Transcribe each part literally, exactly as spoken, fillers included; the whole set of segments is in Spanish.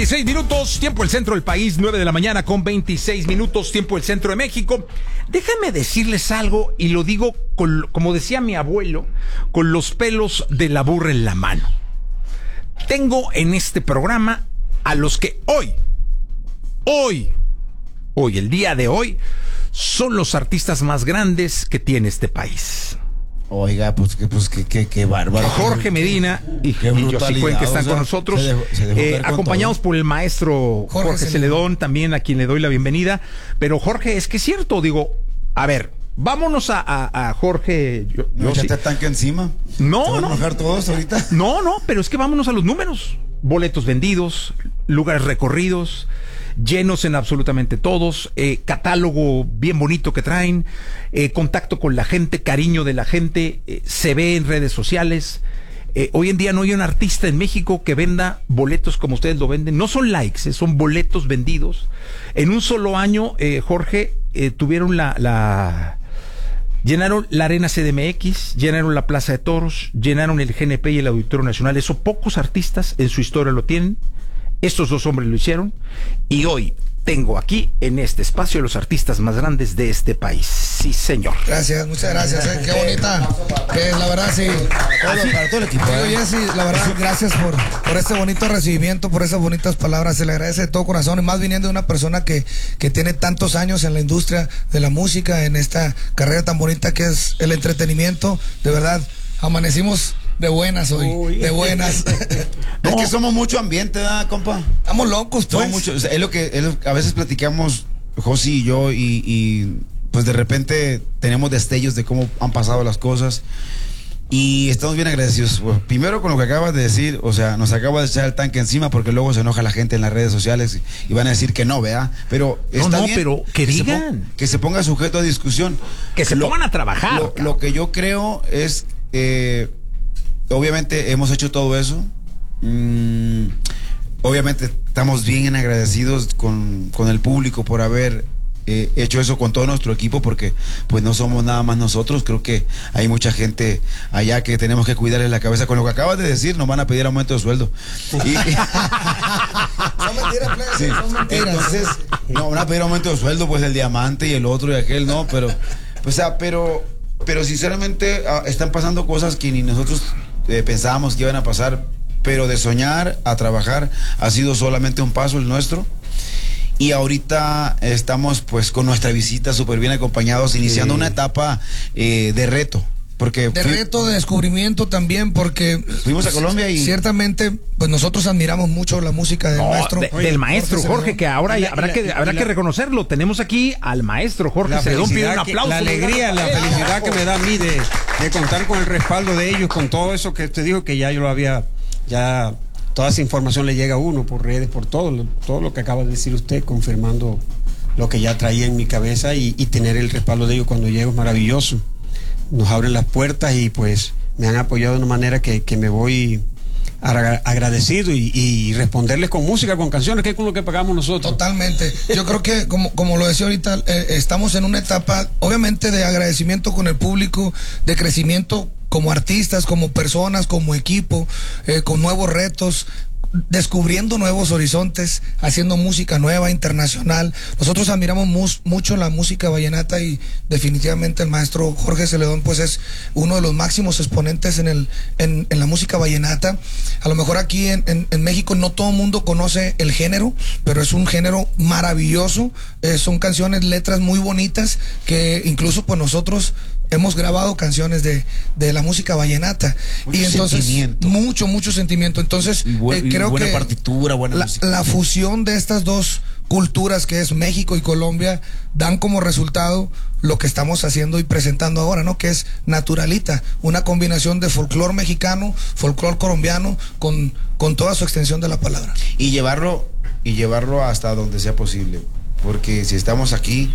veintiséis minutos, tiempo el centro del país, nueve de la mañana con veintiséis minutos, tiempo el centro de México. Déjenme decirles algo, y lo digo con, como decía mi abuelo, con los pelos de la burra en la mano. Tengo en este programa a los que hoy, hoy, hoy, el día de hoy, son los artistas más grandes que tiene este país. Oiga, pues que pues que, que, que bárbaro. Jorge Medina y, y Yossi Cuen, que están, o sea, con nosotros, se dejó, se dejó eh, acompañados por el maestro Jorge, Jorge Celedón, también a quien le doy la bienvenida. Pero Jorge, es que es cierto, digo, a ver, vámonos a, a, a Jorge. Yo, ¿No echaste tanque encima? No, ¿Te van no. a enojar todos ahorita? No, no, pero es que vámonos a los números. Boletos vendidos, lugares recorridos, llenos en absolutamente todos, eh, catálogo bien bonito que traen, eh, contacto con la gente, cariño de la gente, eh, se ve en redes sociales. Eh, hoy en día no hay un artista en México que venda boletos como ustedes lo venden. No son likes, eh, son boletos vendidos. En un solo año, eh, Jorge, eh, tuvieron la... la llenaron la Arena C D M X, llenaron la Plaza de Toros, llenaron el G N P y el Auditorio Nacional. Eso pocos artistas en su historia lo tienen. Estos dos hombres lo hicieron. Y hoy tengo aquí en este espacio los artistas más grandes de este país. Sí, señor. Gracias, muchas gracias. ¿eh? Qué bonita. Que la verdad, sí. Todo, para todo el equipo. ¿eh? Oye, sí, la verdad, gracias por, por este bonito recibimiento, por esas bonitas palabras. Se le agradece de todo corazón. Y más viniendo de una persona que, que tiene tantos años en la industria de la música, en esta carrera tan bonita que es el entretenimiento. De verdad, amanecimos de buenas hoy, Uy. de buenas. No. Es que somos mucho ambiente, ¿verdad, compa? Estamos locos, pues. Somos mucho, o sea, es lo que es lo, a veces platicamos Josi y yo y, y pues de repente tenemos destellos de cómo han pasado las cosas y estamos bien agradecidos. Bueno, primero con lo que acabas de decir, o sea, nos acaba de echar el tanque encima porque luego se enoja la gente en las redes sociales y van a decir que no, ¿verdad? Pero no, está no, bien pero que, que digan. Se ponga, que se ponga sujeto a discusión. Que se lo, pongan a trabajar. Lo, lo que yo creo es... Eh, obviamente hemos hecho todo eso. Mm, obviamente estamos bien agradecidos con, con el público por haber eh, hecho eso con todo nuestro equipo, porque pues no somos nada más nosotros. Creo que hay mucha gente allá que tenemos que cuidarles la cabeza. Con lo que acabas de decir, nos van a pedir aumento de sueldo. Y, son mentiras, plebe, sí. son mentiras. Entonces, no van a pedir aumento de sueldo, pues el diamante y el otro y aquel, no, pero, o sea, pero, pero sinceramente uh, están pasando cosas que ni nosotros Eh, pensábamos que iban a pasar, pero de soñar a trabajar ha sido solamente un paso el nuestro. Y ahorita estamos pues con nuestra visita súper bien acompañados, iniciando sí. una etapa eh, de reto. Porque de fui, reto, de descubrimiento también, porque fuimos a Colombia y ciertamente pues nosotros admiramos mucho la música del no, maestro de, del maestro Jorge, Jorge que ahora la, habrá la, que habrá la, que reconocerlo. Tenemos aquí al maestro Jorge Celedón, pide un aplauso. La alegría, la felicidad que me da a mí de, de contar con el respaldo de ellos, con todo eso que usted dijo, que ya yo lo había, ya toda esa información le llega a uno por redes, por todo, todo lo que acaba de decir usted, confirmando lo que ya traía en mi cabeza, y, y tener el respaldo de ellos cuando llego es maravilloso. Nos abren las puertas y pues me han apoyado de una manera que, que me voy agradecido y, y responderles con música, con canciones, que es con lo que pagamos nosotros. Totalmente. Yo creo que como, como lo decía ahorita, eh, estamos en una etapa obviamente de agradecimiento con el público, de crecimiento como artistas, como personas, como equipo, eh, con nuevos retos, descubriendo nuevos horizontes, haciendo música nueva, internacional. Nosotros admiramos mus, mucho la música vallenata y definitivamente el maestro Jorge Celedón pues es uno de los máximos exponentes en el en, en la música vallenata. A lo mejor aquí en, en, en México no todo el mundo conoce el género, pero es un género maravilloso. Eh, son canciones, letras muy bonitas que incluso pues nosotros hemos grabado canciones de, de la música vallenata. Mucho y entonces sentimiento. mucho, mucho sentimiento. Entonces buen, eh, creo buena que partitura, buena la, la fusión de estas dos culturas, que es México y Colombia, dan como resultado lo que estamos haciendo y presentando ahora, ¿no? Que es Naturalita, una combinación de folclor mexicano, folclor colombiano, con, con toda su extensión de la palabra. Y llevarlo, y llevarlo hasta donde sea posible. Porque si estamos aquí,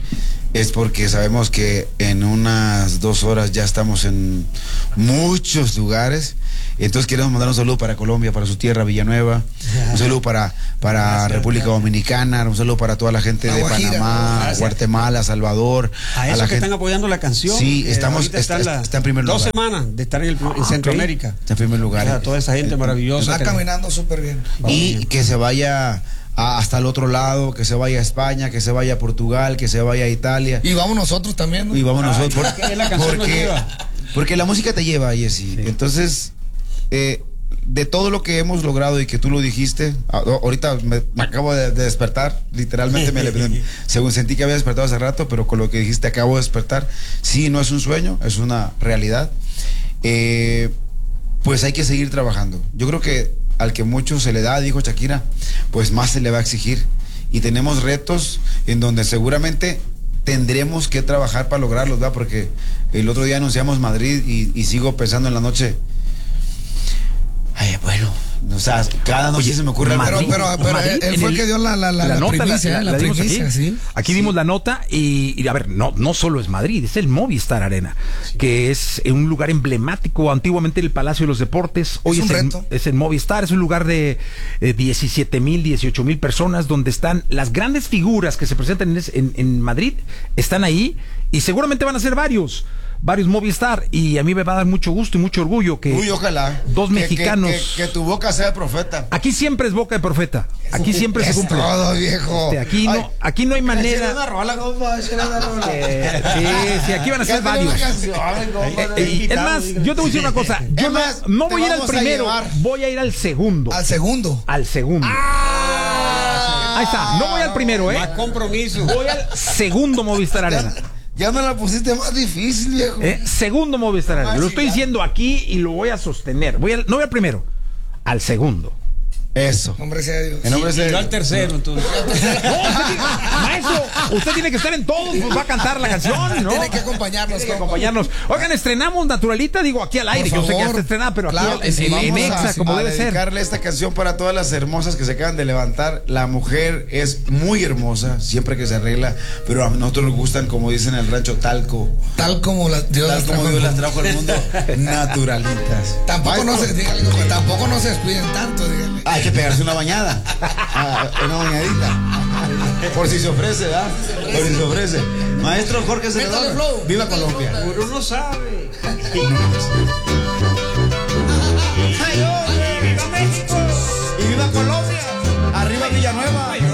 es porque sabemos que en unas dos horas ya estamos en muchos lugares. Entonces queremos mandar un saludo para Colombia, para su tierra, Villanueva, un saludo para, para República Dominicana, un saludo para toda la gente de Panamá, Gracias. Guatemala, Salvador. A esos a la que gente... están apoyando la canción. Sí, eh, estamos, está, está, está, está en primer lugar. Dos semanas de estar en, el, en Centroamérica. Está en primer lugar. O sea, toda esa gente maravillosa. Está caminando súper bien. Y que se vaya a, hasta el otro lado, que se vaya a España, que se vaya a Portugal, que se vaya a Italia. Y vamos nosotros también, ¿no? Y vamos nosotros. Ay, porque, la canción porque, lleva. porque la música te lleva, Jesse. Sí. Entonces, eh, de todo lo que hemos logrado y que tú lo dijiste, ahorita me, me acabo de, de despertar, literalmente me, me, según sentí que había despertado hace rato, pero con lo que dijiste acabo de despertar. Sí, no es un sueño, es una realidad. Eh, pues hay que seguir trabajando. Yo creo que al que mucho se le da, dijo Shakira, pues más se le va a exigir. Y tenemos retos en donde seguramente tendremos que trabajar para lograrlos, ¿verdad? Porque el otro día anunciamos Madrid y, y sigo pensando en la noche. Ay, bueno, o sea, cada noche Oye, se me ocurre algo. Pero, pero, pero Madrid, él fue el que dio la, la, la, la, la primicia, la, la, la primicia, aquí. ¿sí? Aquí dimos sí. la nota y, y, a ver, no, no solo es Madrid, es el Movistar Arena, sí. que es un lugar emblemático, antiguamente el Palacio de los Deportes, hoy es, es, el, es el Movistar, es un lugar de eh, diecisiete mil, dieciocho mil personas, donde están las grandes figuras que se presentan en, en, en Madrid, están ahí y seguramente van a ser varios. varios Movistar y a mí me va a dar mucho gusto y mucho orgullo que Uy, ojalá. dos que, mexicanos que, que, que tu boca sea de profeta. Aquí siempre es boca de profeta, aquí siempre es se cumple todo, viejo. Este, aquí Ay, no aquí no hay manera una rola, compa, una rola. Eh, sí, sí, aquí van a ser varios canción, compa, eh, eh, es más, yo te voy a decir una cosa, yo no, más, no voy a ir al primero, voy a ir al segundo al segundo al segundo ah, ahí está, no voy al primero, eh más compromiso, voy al segundo Movistar Arena. Ya me la pusiste más difícil, viejo. Eh, segundo Movistar Arena. Lo estoy diciendo aquí y lo voy a sostener. Voy a, no voy al primero, al segundo. Eso. Nombre sea Dios. En nombre sí, sea yo al tercero, entonces. No, usted tiene, maestro, usted tiene que estar en todos, pues va a cantar la canción, ¿no? Tiene que acompañarnos. Tiene que acompañarnos. Oigan, estrenamos Naturalita, digo, aquí al aire, que yo sé que ya está estrenada, pero claro, aquí en, en, en Exa, como a debe ser. dedicarle esta canción para todas las hermosas que se acaban de levantar. La mujer es muy hermosa, siempre que se arregla, pero a nosotros nos gustan, como dicen en el rancho, talco. Tal como la, Dios, Tal las, como trajo Dios las trajo al mundo, naturalitas. Tampoco, no se, dígale, tampoco no se descuiden tanto, dígale. Hay que pegarse una bañada. Ah, una bañadita. Por si se ofrece, ¿verdad? Por si se ofrece. Maestro Jorge Celedón, viva Colombia. Uno no sabe. Y viva Colombia. Arriba Villanueva.